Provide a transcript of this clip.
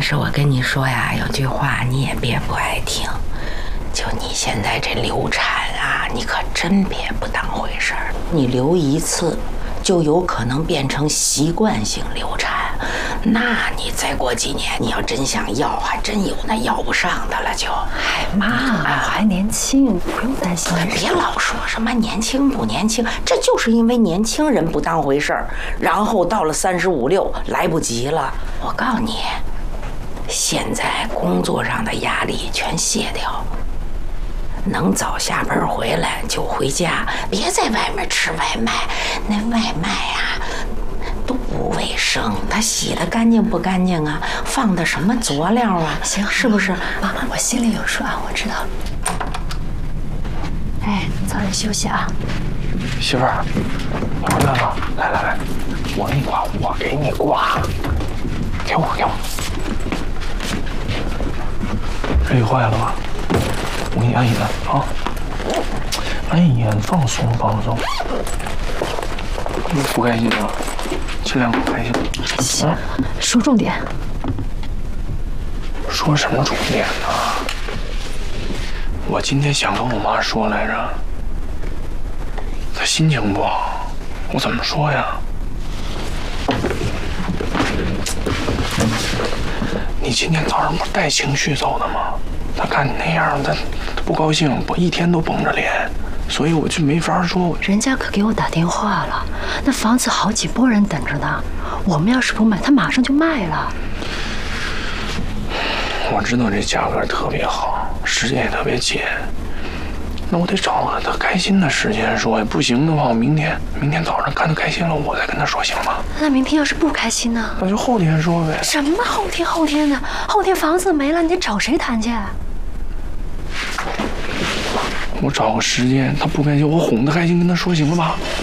是我跟你说呀，有句话你也别不爱听，就你现在这流产啊，你可真别不当回事儿。你流一次，就有可能变成习惯性流产。那你再过几年，你要真想要，还真有那要不上的了就。 哎妈，我还年轻，不用担心。 别老说什么年轻不年轻，这就是因为年轻人不当回事儿，然后到了35、6来不及了。我告诉你，现在工作上的压力全卸掉，能早下班回来就回家，别在外面吃外卖，那外卖啊都不卫生，它洗得干净不干净啊？放的什么佐料啊？ 行， 是不是？ 妈，我心里有数啊，我知道。哎，早点休息啊。 媳妇儿，你回来了，来，我给你挂，给我。这里坏了吧？我给你按一按啊，按一按，放松。你不开心啊？尽量不开心。 行，说重点。 说什么重点呢？我今天想跟我妈说来着，她心情不好，我怎么说呀？你今天早上不是带情绪走的吗？她看你那样，她不高兴，我一天都绷着脸，所以我就没法说。 人家可给我打电话了，那房子好几拨人等着呢。我们要是不买，他马上就卖了。 我知道这价格特别好，时间也特别紧，那我得找个他开心的时间说呀。不行的话，我明天早上看他开心了，我再跟他说，行吗？ 那明天要是不开心呢？ 那就后天说呗。 什么后天的？后天房子没了，你得找谁谈去？ 我找个时间，他不开心，我哄他开心，跟他说，行了吧？